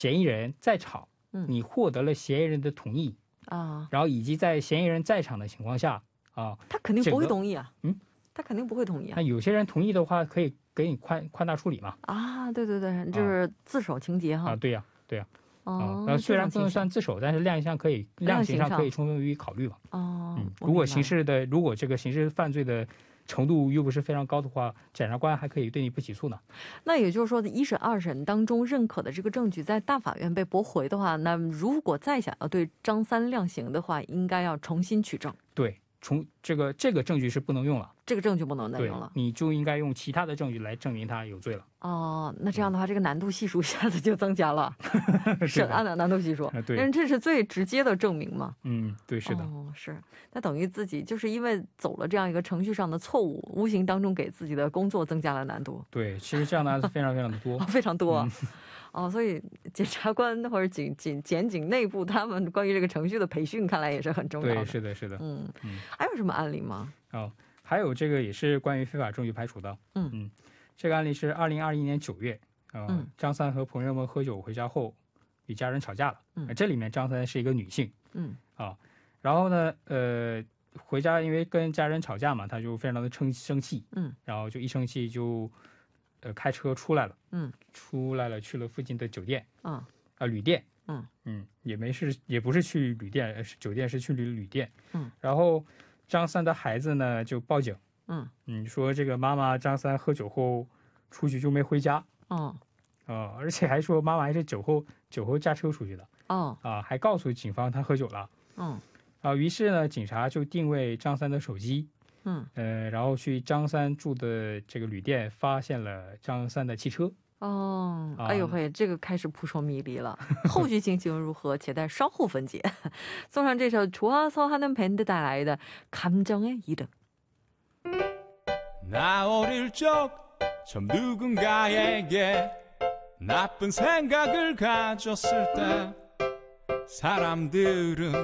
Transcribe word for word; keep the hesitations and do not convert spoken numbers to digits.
嫌疑人在场， 嗯你获得了嫌疑人的同意啊， 然后以及在嫌疑人在场的情况下啊， 他肯定不会整个同意啊。 嗯， 他肯定不会同意啊那。有些人同意的话，可以给你宽宽大处理嘛。 啊，对对对，就是自首情节哈。 啊，对呀、对呀、啊， 哦， 那虽然不能这种情算自首，但是量刑上可以，量刑上可以充分予以考虑嘛。 况哦， 嗯， 我如果明白了刑事的，如果这个刑事犯罪的程度又不是非常高的话，检察官还可以对你不起诉呢。 那也就是说，一审、二审当中认可的这个证据在大法院被驳回的话，那如果再想要对张三量刑的话，应该要重新取证， 对，从这个这个证据是不能用了， 这个证据不能再对用了。， 你就应该用其他的证据来证明他有罪了。 哦，那这样的话，这个难度系数一下子就增加了，审案的难度系数啊，对因为这是最直接的证明嘛。 嗯，对，是的， 哦，是，那等于自己就是因为走了这样一个程序上的错误，无形当中给自己的工作增加了难度。 对，其实这样的案子非常非常的多哦，。非常多。 嗯哦，所以检察官或者警警检警内部他们关于这个程序的培训，看来也是很重要的。 对，是的，是的。 嗯嗯， 还有什么案例吗？ 哦，还有这个也是关于非法证据排除的。 嗯嗯，这个案例是二零二一年九月，呃， 嗯张三和朋友们喝酒回家后，与家人吵架了。 嗯呃这里面张三是一个女性嗯啊，然后呢，呃，回家因为跟家人吵架嘛，他就非常的生生气， 嗯然后就一生气就，呃，开车出来了， 嗯出来了去了附近的酒店啊啊、旅店。 嗯嗯，也没是，也不是去旅店，呃是酒店，是去旅旅店。 嗯， 然后张三的孩子呢就报警， 嗯嗯，说这个妈妈张三喝酒后出去就没回家哦啊、而且还说妈妈还是酒后酒后驾车出去的哦啊、还告诉警方他喝酒了嗯啊、于是呢，警察就定位张三的手机， 嗯呃，然后去张三住的这个旅店发现了张三的汽车。 哦， 啊哎呦嘿，这个开始扑朔迷离了。后续情形如何，且待稍后分解。送上这首좋아서하는 밴드带来的감정의 이름。 나 어릴 적 처음 누군가에게 나쁜 생각을 가졌을 때 사람들은